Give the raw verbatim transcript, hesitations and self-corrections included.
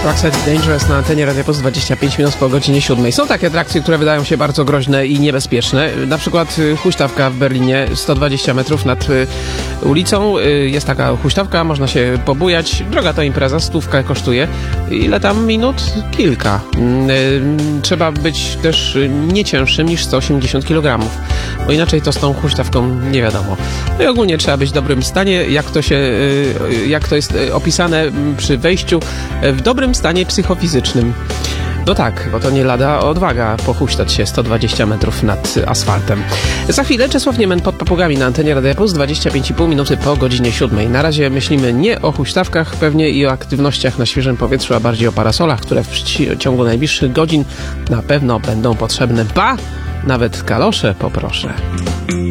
Roxette Dangerous na antenie Radia Puls dwadzieścia pięć minut po godzinie siódmej. Są takie atrakcje, które wydają się bardzo groźne i niebezpieczne. Na przykład huśtawka w Berlinie, sto dwadzieścia metrów nad ulicą. Jest taka huśtawka, można się pobujać. Droga to impreza, stówkę kosztuje. Ile tam minut? Kilka. Trzeba być też nie cięższym niż sto osiemdziesiąt kilogramów, bo inaczej to z tą huśtawką nie wiadomo. No i ogólnie trzeba być w dobrym stanie, jak to się, jak to jest opisane przy wejściu, w dobrym stanie psychofizycznym. No tak, bo to nie lada odwaga pochuśtać się sto dwadzieścia metrów nad asfaltem. Za chwilę Czesław Niemen pod papugami na antenie Radia Puls dwadzieścia pięć i pół minuty po godzinie siódmej. Na razie myślimy nie o huśtawkach pewnie i o aktywnościach na świeżym powietrzu, a bardziej o parasolach, które w ciągu najbliższych godzin na pewno będą potrzebne. Ba! Nawet kalosze poproszę.